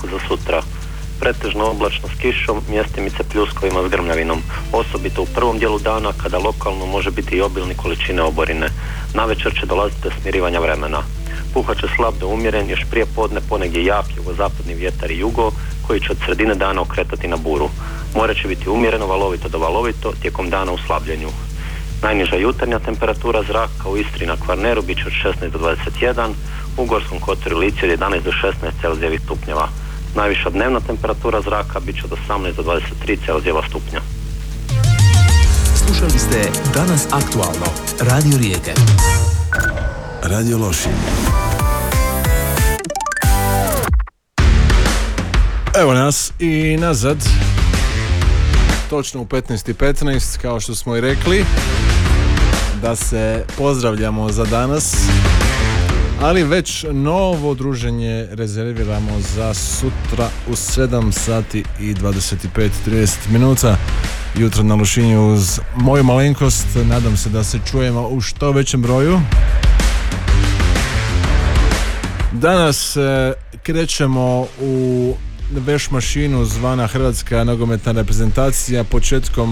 za sutra. Pretežno oblačno s kišom, mjestimice pljuskovima s grmljavinom, osobito u prvom dijelu dana kada lokalno može biti i obilne količine oborine. Navečer će dolaziti do smirivanja vremena. Puhat će slab do umjeren, još prije podne ponegdje jak jugozapadni vjetar i jugo koji će od sredine dana okretati na buru. More će biti umjereno valovito do valovito, tijekom dana u slabljenju. Najniža jutarnja temperatura zraka u Istri na Kvarneru bit će od 16 do 21, u Gorskom kotaru i Lici od 11 do 16 Celzijevih stupnjeva. Najviša dnevna temperatura zraka bit će od 18 do 23 Celzijeva stupnja. Slušali ste Danas aktualno, Radio Rijeke. Radio Lošinj. Evo nas i nazad. Točno u 15:15, kao što smo i rekli, da se pozdravljamo za danas, ali već novo druženje rezerviramo za sutra u 7 sati i 25-30 minuta. Jutro na Lošinju uz moju malenkost. Nadam se da se čujemo u što većem broju. Danas krećemo u veš mašinu zvana Hrvatska nogometna reprezentacija. Početkom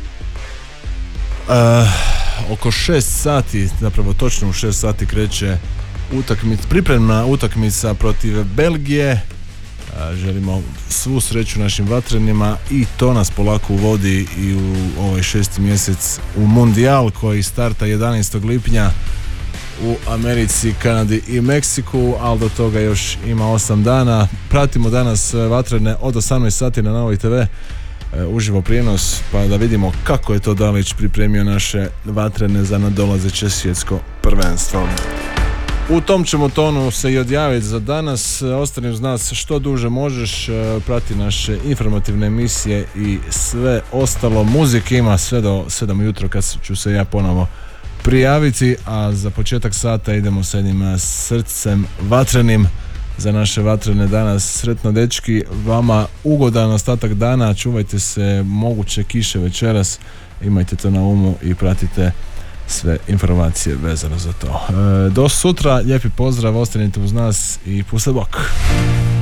oko 6 sati, zapravo točno u 6 sati kreće pripremna utakmica protiv Belgije. Želimo svu sreću našim vatrenima i to nas polako uvodi i u ovaj 6. mjesec u Mundijal koji starta 11. lipnja u Americi, Kanadi i Meksiku, ali do toga još ima 8 dana. Pratimo danas vatrene od 18 sati na Novoj TV, uživo prijenos, pa da vidimo kako je to Dalić pripremio naše vatrene za nadolazeće svjetsko prvenstvo. U tom ćemo tonu se i odjaviti za danas. Ostani uz nas što duže možeš, prati naše informativne emisije i sve ostalo. Muzike ima sve do 7 ujutro kad ću se ja ponovo prijaviti, a za početak sata idemo s jednim srcem vatrenim za naše vatrene danas. Sretno dečki, vama ugodan ostatak dana, čuvajte se moguće kiše večeras, imajte to na umu i pratite sve informacije vezano za to. Do sutra, lijepi pozdrav, ostanite uz nas i pusle bok.